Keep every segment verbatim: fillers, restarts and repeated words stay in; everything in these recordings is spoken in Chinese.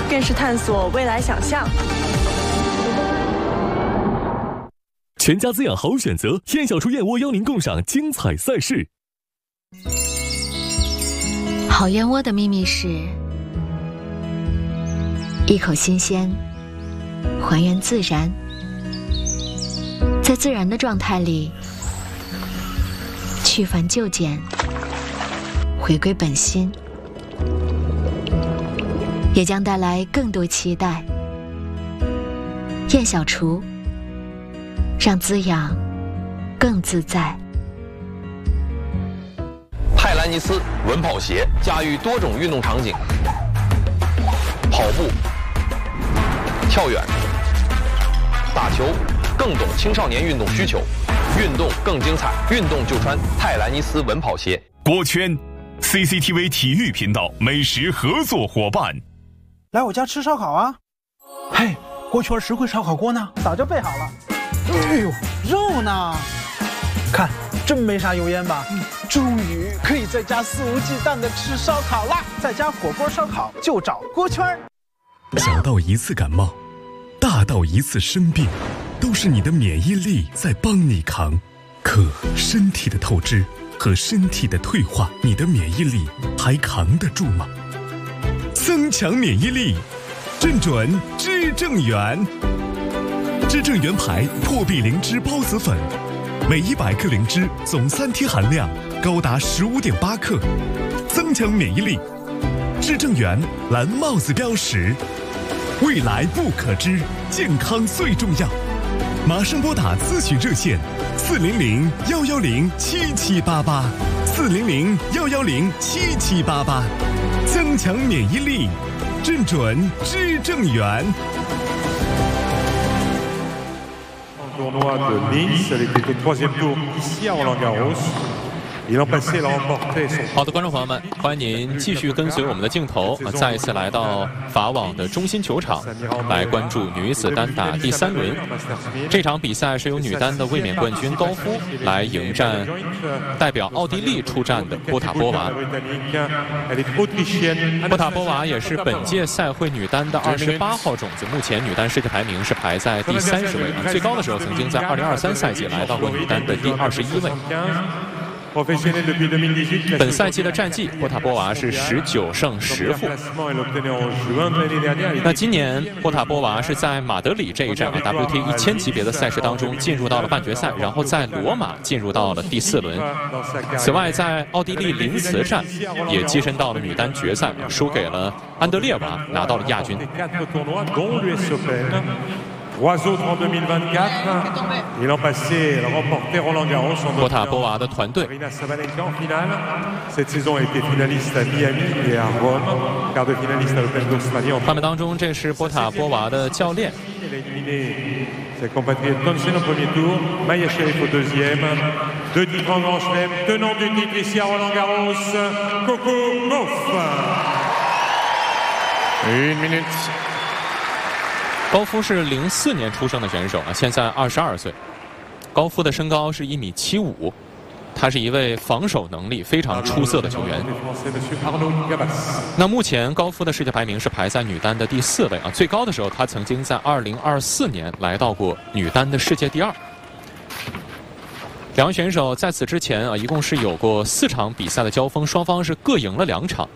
更是探索未来想象。 全家滋养好选择，燕小厨燕窝邀您共赏精彩赛事。 好燕窝的秘密是一口新鲜，还原自然，在自然的状态里去繁就简，回归本心，也将带来更多期待。燕小厨，让滋养更自在。 泰兰尼斯稳跑鞋驾驭多种运动场景，跑步、跳远、打球，更懂青少年运动需求，运动更精彩，运动就穿泰兰尼斯稳跑鞋。 锅圈 C C T V 体育频道美食合作伙伴， 来我家吃烧烤啊！嘿，锅圈实惠烧烤锅呢？早就备好了。哎呦，肉呢？看，真没啥油烟吧？嗯，终于可以在家肆无忌惮的吃烧烤啦！在家火锅烧烤就找锅圈。 小到一次感冒，大到一次生病，都是你的免疫力在帮你扛。可身体的透支和身体的退化，你的免疫力还扛得住吗？增强免疫力，正准知正元。知正元牌破壁灵芝孢子粉，每一百克灵芝总三萜含量高达十五点八克，增强免疫力。知正元蓝帽子标识，未来不可知，健康最重要。马上拨打咨询热线四零零幺幺零七七八八，四零零幺幺零七七八八，增强免疫力，正准知正元。 Tournoi de Nice, elle était au troisième tour ici à Roland-Garros. 好的，观众朋友们，欢迎您继续跟随我们的镜头，再一次来到法网的中心球场，来关注女子单打第三轮。这场比赛是由女单的卫冕冠军高夫来迎战代表奥地利出战的波塔波娃。波塔波娃也是本届赛会女单的二十八号种子，目前女单世界排名是排在第三十位，最高的时候曾经在二零二三赛季来到过女单的第二十一位。本赛季的战绩，波塔波娃是十九胜十负。那今年波塔波娃是在马德里这一站 W T 一千级别的赛事当中进入到了半决赛，然后在罗马进入到了第四轮。此外，在奥地利林茨站也跻身到了女单决赛，输给了安德烈娃，拿到了亚军。波塔波娃的团队，他们当中这是波塔波娃的教练。高夫是零四年出生的选手啊，现在二十二岁。高夫的身高是一米七五，他是一位防守能力非常出色的球员。那目前高夫的世界排名是排在女单的第四位啊，最高的时候他曾经在二零二四年来到过女单的世界第二。两位选手在此之前啊，一共是有过四场比赛的交锋，双方是各赢了两场。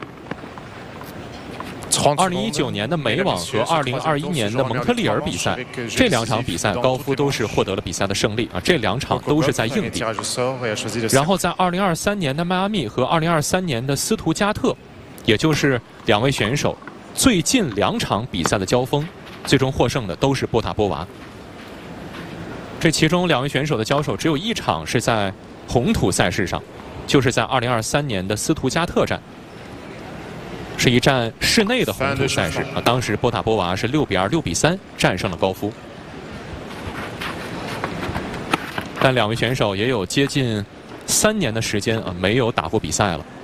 二零一九年的美网和二零二一年的蒙特利尔比赛，这两场比赛高夫都是获得了比赛的胜利啊，这两场都是在硬地。然后在二零二三年的迈阿密和二零二三年的斯图加特，也就是两位选手最近两场比赛的交锋，最终获胜的都是波塔波娃。这其中两位选手的交手只有一场是在红土赛事上，就是在二零二三年的斯图加特站。是一站室内的红土赛事啊，当时波塔波娃是六比二、六比三战胜了高夫。但两位选手也有接近三年的时间啊，没有打过比赛了。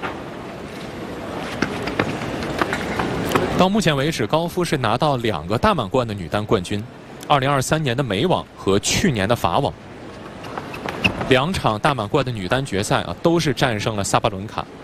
到目前为止，高夫是拿到两个大满贯的女单冠军，二零二三年的美网和去年的法网。两场大满贯的女单决赛啊，都是战胜了萨巴伦卡。